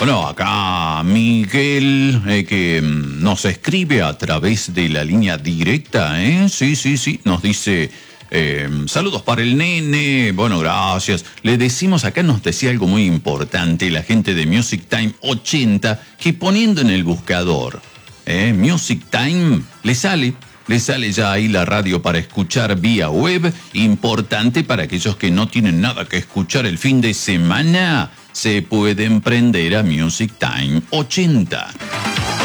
Bueno, acá Miguel, que nos escribe a través de la línea directa, ¿eh? Sí, nos dice, saludos para el nene, bueno, gracias. Le decimos, acá nos decía algo muy importante, la gente de Music Time 80, que poniendo en el buscador, Music Time, le sale ya ahí la radio para escuchar vía web, importante para aquellos que no tienen nada que escuchar el fin de semana, se pueden prender a Music Time 80.